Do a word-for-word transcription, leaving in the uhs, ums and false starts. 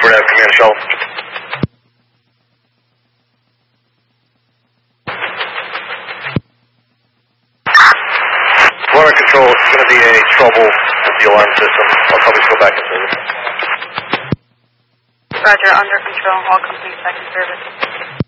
Over to have command shuttle. Water control, it's going to be a trouble with the alarm system. I'll probably go back in service. Roger, under control, all companies back in service.